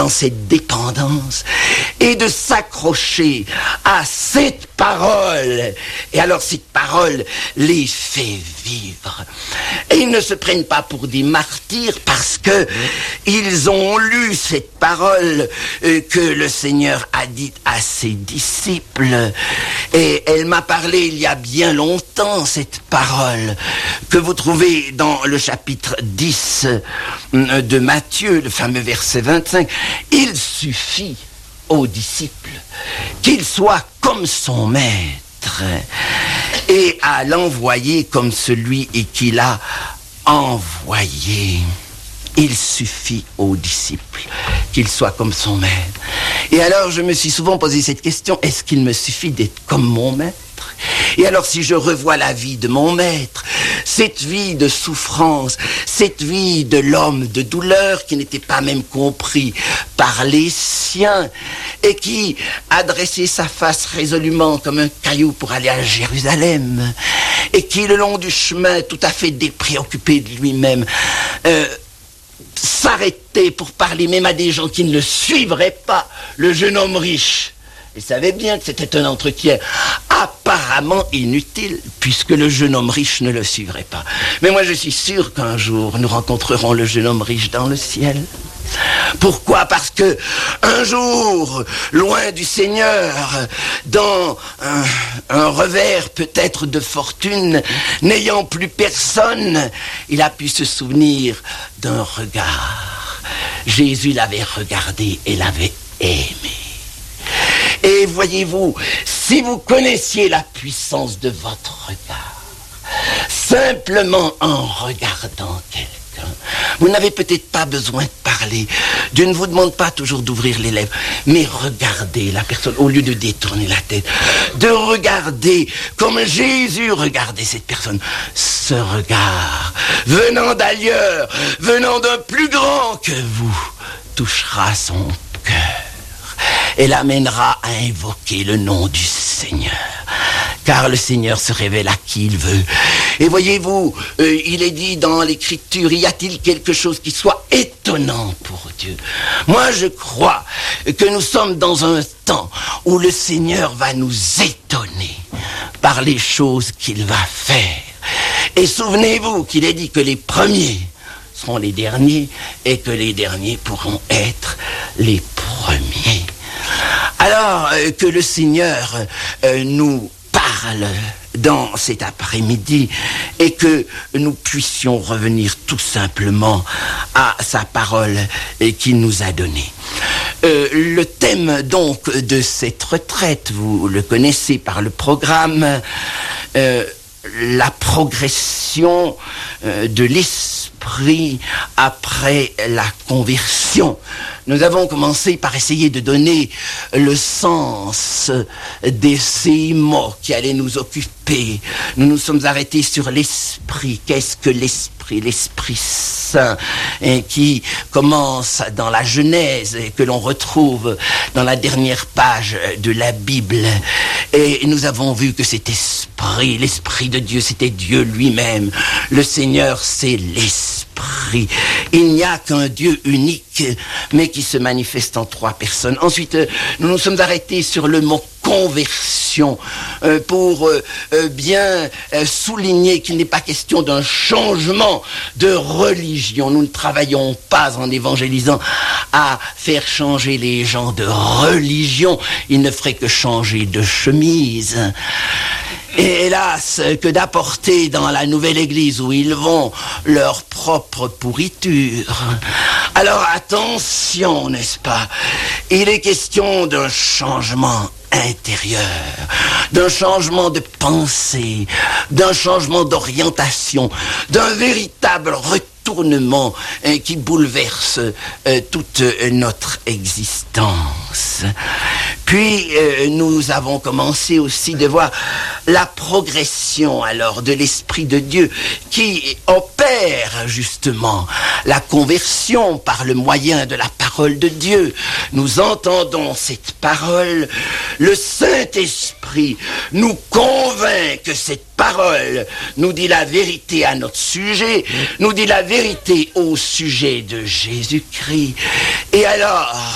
dans cette dépendance et de s'accrocher à cette parole. Et alors cette parole les fait vivre. Et ils ne se prennent pas pour des martyrs parce que ils ont lu cette parole que le Seigneur a dite à ses disciples. Et elle m'a parlé il y a bien longtemps, cette parole, que vous trouvez dans le chapitre 10 de Matthieu, le fameux verset 25. Il suffit aux disciples qu'il soit comme son maître et à l'envoyer comme celui qui l'a envoyé. Il suffit aux disciples qu'il soit comme son maître. Et alors je me suis souvent posé cette question, est-ce qu'il me suffit d'être comme mon maître? Et alors si je revois la vie de mon maître, cette vie de souffrance, cette vie de l'homme de douleur qui n'était pas même compris par les siens et qui a dressé sa face résolument comme un caillou pour aller à Jérusalem et qui le long du chemin tout à fait dépréoccupé de lui-même s'arrêtait pour parler même à des gens qui ne le suivraient pas, le jeune homme riche. Il savait bien que c'était un entretien apparemment inutile, puisque le jeune homme riche ne le suivrait pas. Mais moi, je suis sûr qu'un jour, nous rencontrerons le jeune homme riche dans le ciel. Pourquoi? Parce que un jour, loin du Seigneur, dans un revers peut-être de fortune, n'ayant plus personne, il a pu se souvenir d'un regard. Jésus l'avait regardé et l'avait aimé. Et voyez-vous, si vous connaissiez la puissance de votre regard, simplement en regardant quelqu'un, vous n'avez peut-être pas besoin de parler. Dieu ne vous demande pas toujours d'ouvrir les lèvres, mais regardez la personne au lieu de détourner la tête, de regarder comme Jésus regardait cette personne. Ce regard, venant d'ailleurs, venant d'un plus grand que vous, touchera son cœur et l'amènera à invoquer le nom du Seigneur. Car le Seigneur se révèle à qui il veut. Et voyez-vous, il est dit dans l'Écriture, y a-t-il quelque chose qui soit étonnant pour Dieu? Moi, je crois que nous sommes dans un temps où le Seigneur va nous étonner par les choses qu'il va faire. Et souvenez-vous qu'il est dit que les premiers seront les derniers et que les derniers pourront être les premiers. Alors que le Seigneur nous parle dans cet après-midi et que nous puissions revenir tout simplement à sa parole qu'il nous a donnée. Le thème donc de cette retraite, vous le connaissez par le programme, la progression de l'esprit après la conversion. Nous avons commencé par essayer de donner le sens de ces mots qui allaient nous occuper. Nous nous sommes arrêtés sur l'esprit. Qu'est-ce que l'esprit? L'Esprit Saint qui commence dans la Genèse et que l'on retrouve dans la dernière page de la Bible. Et nous avons vu que cet esprit, l'Esprit de Dieu, c'était Dieu lui-même. Le Seigneur, c'est l'Esprit. Il n'y a qu'un Dieu unique, mais qui se manifeste en trois personnes. Ensuite, nous nous sommes arrêtés sur le mot conversion pour bien souligner qu'il n'est pas question d'un changement de religion. Nous ne travaillons pas en évangélisant à faire changer les gens de religion. Ils ne feraient que changer de chemise. Et hélas, que d'apporter dans la nouvelle église où ils vont leur propre pourriture. Alors attention, n'est-ce pas? Il est question d'un changement intérieur, d'un changement de pensée, d'un changement d'orientation, d'un véritable retournement qui bouleverse toute notre existence. Puis nous avons commencé aussi de voir la progression alors de l'Esprit de Dieu qui opère justement la conversion par le moyen de la parole de Dieu. Nous entendons cette parole, le Saint-Esprit nous convainc que cette parole nous dit la vérité à notre sujet, nous dit la vérité au sujet de Jésus-Christ. Et alors